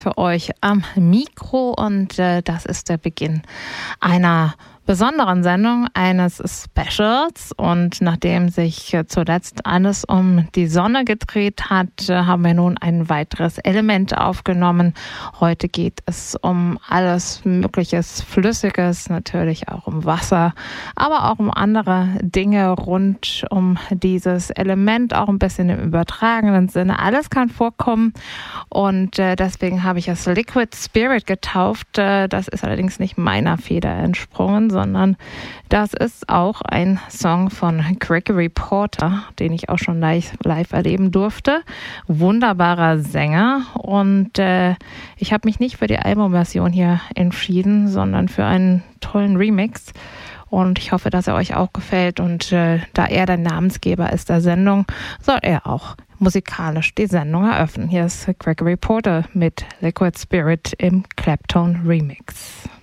Für euch am Mikro und das ist der Beginn einer besonderen Sendung, eines Specials, und nachdem sich zuletzt alles um die Sonne gedreht hat, haben wir nun ein weiteres Element aufgenommen. Heute geht es um alles Mögliches Flüssiges, natürlich auch um Wasser, aber auch um andere Dinge rund um dieses Element, auch ein bisschen im übertragenen Sinne. Alles kann vorkommen und deswegen habe ich es Liquid Spirit getauft. Das ist allerdings nicht meiner Feder entsprungen, sondern das ist auch ein Song von Gregory Porter, den ich auch schon live erleben durfte. Wunderbarer Sänger, und ich habe mich nicht für die Albumversion hier entschieden, sondern für einen tollen Remix. Und ich hoffe, dass er euch auch gefällt. Und da er der Namensgeber ist der Sendung, soll er auch musikalisch die Sendung eröffnen. Hier ist Gregory Porter mit Liquid Spirit im Claptone Remix.